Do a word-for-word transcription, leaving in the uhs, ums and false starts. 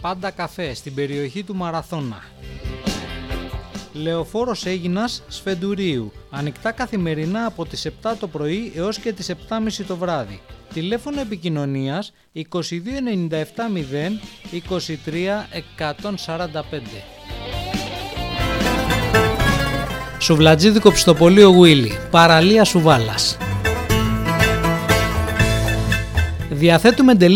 Πάντα καφέ στην περιοχή του Μαραθώνα. Λεωφόρος Αίγινας Σφεντουρίου. Ανοιχτά καθημερινά από τις επτά το πρωί έως και τις επτά και μισή το βράδυ. Τηλέφωνο επικοινωνίας είκοσι δύο ενενήντα επτά μηδέν είκοσι τρία εκατόν σαράντα πέντε. Σουβλατζίδικο Πιστοπωλείο Γουίλι, παραλία Σουβάλας. Διαθέτουμε delivery